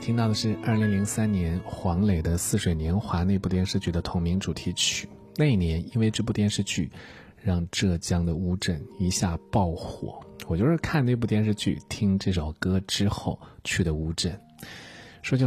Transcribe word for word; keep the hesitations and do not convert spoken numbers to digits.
听到的是二零零三年黄磊的《似水年华》那部电视剧的同名主题曲。那一年因为这部电视剧让浙江的乌镇一下爆火，我就是看那部电视剧听这首歌之后去的乌镇。